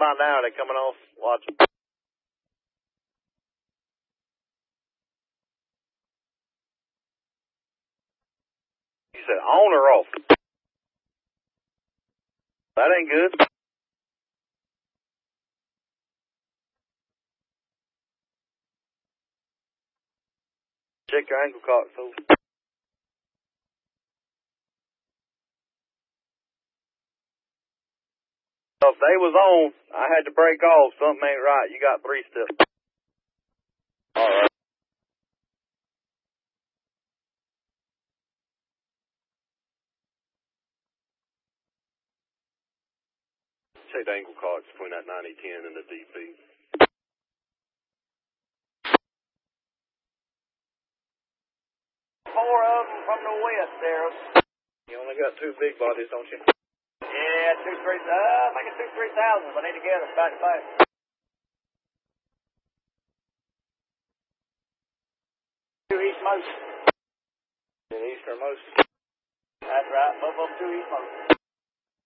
about now. They're coming off. Watch them. You said on or off? That ain't good. Check your ankle cock, fool. If they was on, I had to break off. Something ain't right. You got 3 steps. All right. Check the ankle cocks between that 90-10 and the DP. 4 of them from the west there. You only got 2 big bodies, don't you? Yeah, 2, 3, make it 2, 3,000, but they together, back to back. 2 eastmost. The easternmost. That's right, both of them 2 eastmost.